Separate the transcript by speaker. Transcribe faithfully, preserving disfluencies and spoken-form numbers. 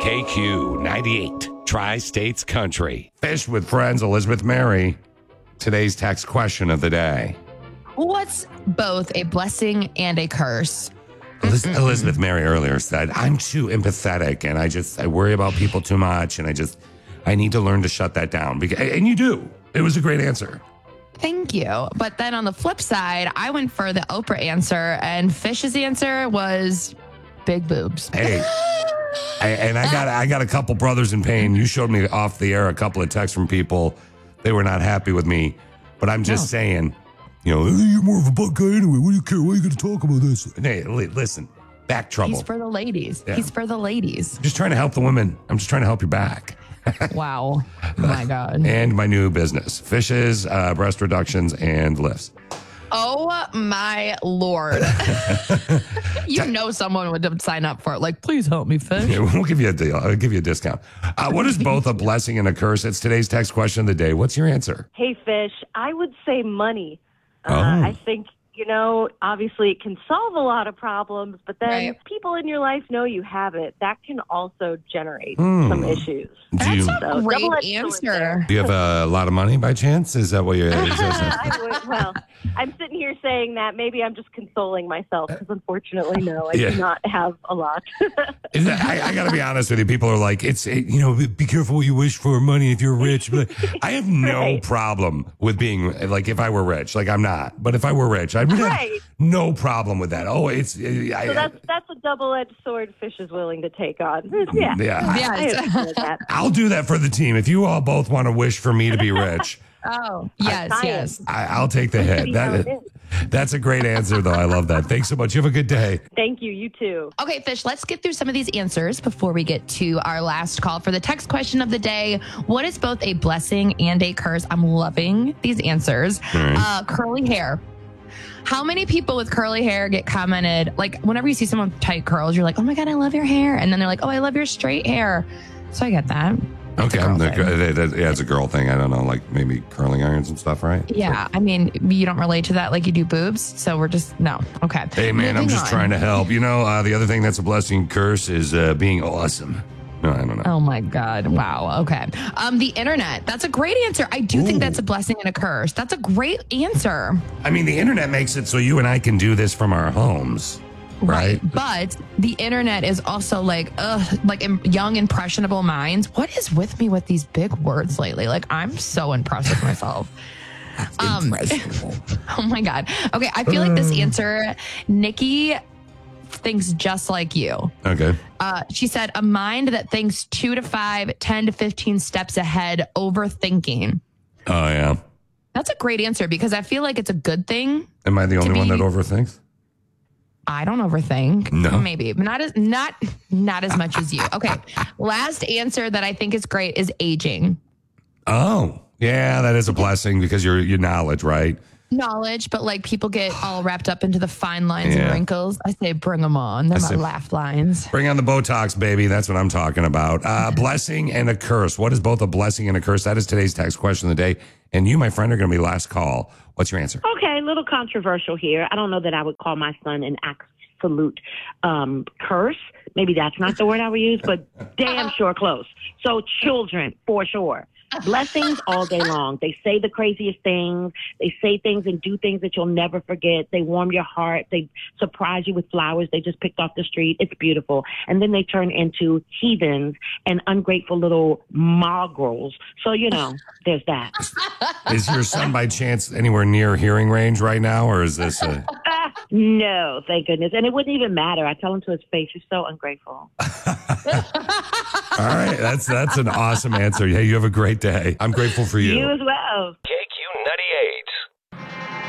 Speaker 1: K Q ninety-eight, Tri-States Country. Fish with Friends, Elizabeth Mary. Today's text question of the day.
Speaker 2: What's both a blessing and a curse?
Speaker 1: Eliz- Elizabeth Mary earlier said, I'm too empathetic and I just, I worry about people too much and I just, I need to learn to shut that down. Because, and you do. It was a great answer.
Speaker 2: Thank you. But then on the flip side, I went for the Oprah answer, and Fish's answer was big boobs.
Speaker 1: Hey, I, and I got I got a couple brothers in pain. You showed me off the air a couple of texts from people. They were not happy with me. But I'm just
Speaker 2: No.
Speaker 1: saying, you know, you're more of a butt guy anyway. What do you care? Why are you going to talk about this? Hey, li- listen, back trouble.
Speaker 2: He's for the ladies.
Speaker 1: Yeah.
Speaker 2: He's for the ladies.
Speaker 1: Just trying to help the women. I'm just trying to help your back.
Speaker 2: Wow. My God.
Speaker 1: And my new business, fishes, uh, breast reductions, and lifts.
Speaker 2: Oh, my Lord. You know someone would sign up for it. Like, please help me, Fish.
Speaker 1: Yeah, we'll give you a deal. I'll give you a discount. Uh, what is both a blessing and a curse? It's today's text question of the day. What's your answer?
Speaker 3: Hey, Fish, I would say money. Uh,
Speaker 1: Oh.
Speaker 3: I think, you know, obviously it can solve a lot of problems, but then
Speaker 2: Right.
Speaker 3: people in your life know you have it. That can also generate
Speaker 1: Hmm.
Speaker 3: some issues.
Speaker 1: Do you,
Speaker 2: That's a
Speaker 3: So,
Speaker 2: great
Speaker 3: double-edged sword
Speaker 2: answer.
Speaker 3: there.
Speaker 1: do you have a lot of money by chance? Is that what you're... Is that,
Speaker 3: I would, well, I'm sitting here saying that. Maybe I'm just consoling myself because unfortunately, no, I
Speaker 1: Yeah.
Speaker 3: do not have a lot.
Speaker 1: is that, I, I got to be honest with you. People are like, it's, it, you know, be- be careful what you wish for money if you're rich. But I have no
Speaker 3: Right.
Speaker 1: problem with being, like, if I were rich. Like, I'm not. But if I were rich, I would have
Speaker 3: Right.
Speaker 1: no problem with that. Oh, it's... I,
Speaker 3: So that's that's a double-edged sword Fish is willing to take on. Yeah,
Speaker 1: yeah. I,
Speaker 2: Yeah.
Speaker 3: I understand that.
Speaker 1: I'll do that for the team. If you all both want to wish for me to be rich,
Speaker 2: Oh, yes,
Speaker 3: Science.
Speaker 2: yes.
Speaker 1: I, I'll take the hit.
Speaker 3: See how
Speaker 1: That,
Speaker 3: it is.
Speaker 1: that's a great answer, though. I love that. Thanks so much. You have a good day.
Speaker 3: Thank you. You too.
Speaker 2: Okay, Fish, let's get through some of these answers before we get to our last call for the text question of the day. What is both a blessing and a curse? I'm loving these answers.
Speaker 1: right.
Speaker 2: Uh, curly hair. How many people with curly hair get commented, like whenever you see someone with tight curls, you're like, oh my God, I love your hair. And then they're like, oh, I love your straight hair. So I get that. It's a
Speaker 1: Okay,
Speaker 2: girl
Speaker 1: I'm the,
Speaker 2: thing.
Speaker 1: that- that- yeah, it's a girl thing. I don't know, like maybe curling irons and stuff, right?
Speaker 2: Yeah, I mean, you don't relate to that like you do boobs. So we're just, no. Okay.
Speaker 1: Hey, man, I'm
Speaker 2: Moving
Speaker 1: just
Speaker 2: on.
Speaker 1: trying to help. You know, uh, the other thing that's a blessing and curse is uh, being awesome. No, I don't know.
Speaker 2: Oh my God. Wow. Okay. Um, the internet. That's a great answer. I do think that's a blessing and a curse. That's a great answer.
Speaker 1: I mean, the internet makes it so you and I can do this from our homes, right?
Speaker 2: But the internet is also like, ugh, like im- young, impressionable minds. What is with me with these big words lately? Like, I'm so impressed with myself. Um, oh my God. Okay. I feel like this answer, Nikki thinks just like you.
Speaker 1: Okay.
Speaker 2: Uh, she said, a mind that thinks two to five, ten to fifteen steps ahead, overthinking.
Speaker 1: Oh, yeah.
Speaker 2: That's a great answer because I feel like it's a good thing.
Speaker 1: Am I the only
Speaker 2: be-
Speaker 1: one that overthinks?
Speaker 2: I don't overthink.
Speaker 1: No.
Speaker 2: Maybe, but not as not not as much as you. Okay. Last answer that I think is great is aging.
Speaker 1: Oh, yeah, that is a blessing because you're your knowledge, right?
Speaker 2: Knowledge, but like people get all wrapped up into the fine lines
Speaker 1: Yeah.
Speaker 2: and wrinkles. I say bring them on. They're
Speaker 1: I
Speaker 2: my
Speaker 1: say-
Speaker 2: laugh lines.
Speaker 1: Bring on the Botox, baby. That's what I'm talking about. Uh, blessing and a curse. What is both a blessing and a curse? That is today's text question of the day. And you, my friend, are going to be last call. What's your answer?
Speaker 4: Okay, a little controversial here. I don't know that I would call my son an absolute um, curse. Maybe that's not the word I would use, but damn sure close. So children, for sure. Blessings all day long. They say the craziest things. They say things and do things that you'll never forget. They warm your heart. They surprise you with flowers they just picked off the street. It's beautiful. And then they turn into heathens and ungrateful little mongrels. So, you know, there's that.
Speaker 1: Is your son by chance anywhere near hearing range right now, or is this a...
Speaker 4: Ah, no, thank goodness. And it wouldn't even matter. I tell him to his face, you're so ungrateful.
Speaker 1: All right, that's that's an awesome answer. Hey, you have a great day. I'm grateful for you.
Speaker 4: You as well.
Speaker 5: K Q ninety-eight.